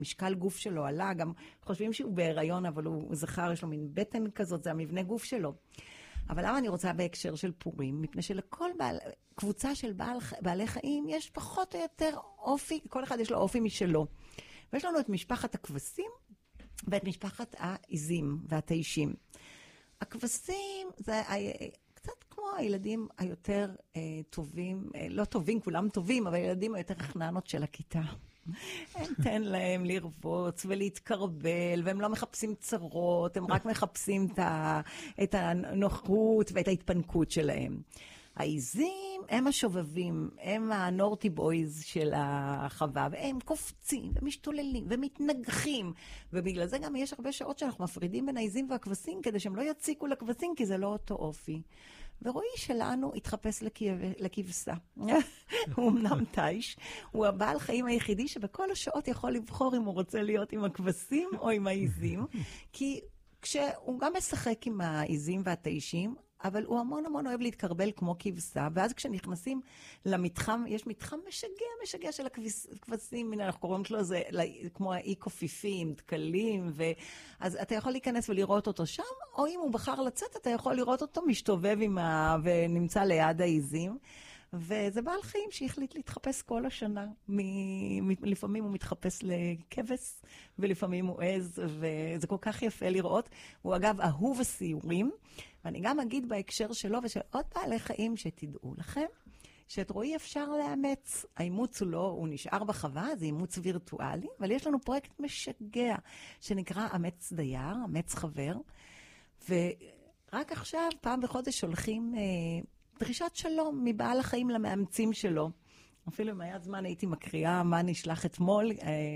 משקל גוף שלו עלה, גם חושבים שהוא בהיריון, אבל הוא זכר, יש לו מין בטן כזאת, זה המבנה גוף שלו. אבל למה אני רוצה בהקשר של פורים? מפני שלכל קבוצה של בעלי חיים יש פחות או יותר אופי, כל אחד יש לו אופי משלו. ויש לנו את משפחת הכבשים ואת משפחת העיזים והתאישים. הכבשים זה קצת כמו הילדים היותר טובים, לא טובים, כולם טובים, אבל הילדים היותר חננות של הכיתה. הם תן להם לרבוץ ולהתקרבל, והם לא מחפשים צרות, הם רק מחפשים את הנוחות ואת ההתפנקות שלהם. העיזים הם השובבים, הם הנורטי בויז של החווה, והם קופצים ומשתוללים ומתנגחים, ובגלל זה גם יש הרבה שעות שאנחנו מפרידים בין העיזים והכבשים, כדי שהם לא יציקו לכבשים, כי זה לא אותו אופי. ורועי שלנו התחפש לכבשה. הוא אמנם תיש, הוא הבעל חיים היחידי שבכל השעות יכול לבחור אם הוא רוצה להיות עם הכבשים או עם העיזים, כי כשהוא גם משחק עם העיזים והתאישים, אבל הוא המון אוהב להתקרבל כמו כבשה, ואז כשנכנסים למתחם, יש מתחם משגע של הכבשים, הנה אנחנו קוראים לו זה כמו האי קופיפים, דקלים, אז אתה יכול להיכנס ולראות אותו שם, או אם הוא בחר לצאת, אתה יכול לראות אותו משתובב ונמצא ליד העיזים, וזה בעל חיים שהחליט להתחפש כל השנה. לפעמים הוא מתחפש לכבש, ולפעמים הוא עז, וזה כל כך יפה לראות. הוא אגב אהוב הסיורים, ואני גם אגיד בהקשר שלו ושל עוד בעלי חיים שתדעו לכם, שאת רועי אפשר לאמץ. האימוץ הוא נשאר בחווה, זה אימוץ וירטואלי, אבל יש לנו פרויקט משגע, שנקרא אמץ דייר, אמץ חבר, ורק עכשיו, פעם בחודש שולחים דרישת שלום מבעל החיים למאמצים שלו. אפילו אם היה זמן הייתי מקריאה מה נשלח אתמול,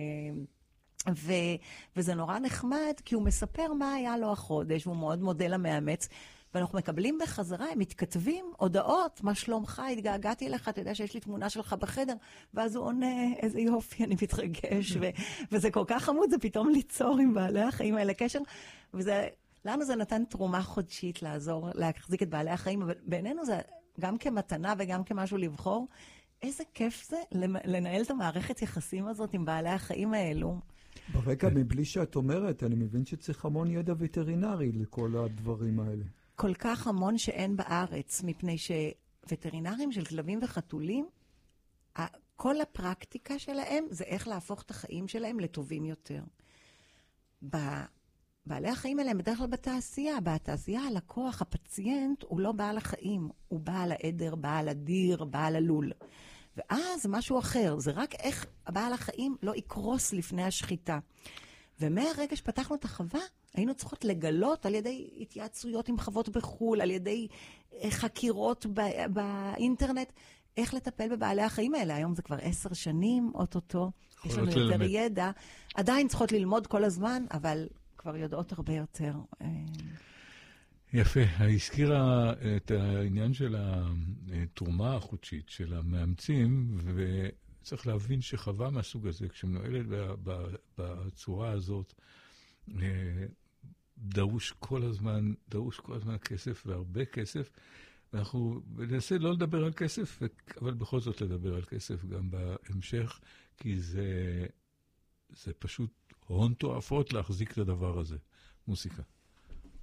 וזה נורא נחמד, כי הוא מספר מה היה לו החודש, והוא מאוד מודה למאמץ, ואנחנו מקבלים בחזרה, הם מתכתבים הודעות, מה שלומך, התגעגעתי לך, אתה יודע שיש לי תמונה שלך בחדר, ואז הוא עונה, איזה יופי, אני מתרגש, וזה כל כך חמוד, זה פתאום ליצור עם בעלי החיים האלה קשר, לנו זה נתן תרומה חודשית לעזור, להחזיק את בעלי החיים, אבל בעינינו זה גם כמתנה וגם כמשהו לבחור, איזה כיף זה לנהל את המערכת יחסים הזאת עם בעלי החיים האלו. ברגע, מבלי שאת אומרת, אני מבין שצריך המון ידע וטרינרי לכל הדברים האלה. כל כך המון שאין בארץ, מפני שווטרינרים של כלבים וחתולים, כל הפרקטיקה שלהם זה איך להפוך את החיים שלהם לטובים יותר. בעלי החיים האלה הם בדרך כלל בתעשייה. בתעשייה הלקוח, הפציינט, הוא לא בעל החיים, הוא בעל העדר, בעל הדיר, בעל הלול. ואז משהו אחר, זה רק איך בעל החיים לא יקרוס לפני השחיטה. ומהרגע שפתחנו את החווה, היינו צריכות לגלות על ידי התייעצויות עם חוות בחול, על ידי חקירות באינטרנט, איך לטפל בבעלי החיים האלה. היום זה כבר 10 שנים, אוטוטו, יש לנו יותר ידע. עדיין צריכות ללמוד כל הזמן, אבל כבר יודעות הרבה יותר. יפה. הזכירה את העניין של התרומה החודשית של המאמצים, וצריך להבין שחווה מהסוג הזה, כשמנוהלת בצורה הזאת, דרוש כל הזמן כסף והרבה כסף. אנחנו ננסה לא לדבר על כסף, אבל בכל זאת לדבר על כסף גם בהמשך, כי זה פשוט הון תועפות להחזיק את הדבר הזה. מוסיקה.